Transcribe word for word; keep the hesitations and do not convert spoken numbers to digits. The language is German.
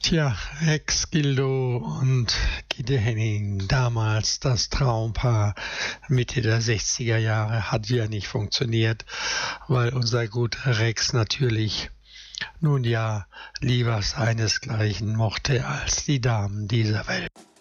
Tja, Rex Gildo und Gitte Henning, damals das Traumpaar Mitte der sechziger Jahre, hat ja nicht funktioniert, weil unser guter Rex natürlich nun ja lieber seinesgleichen mochte als die Damen dieser Welt.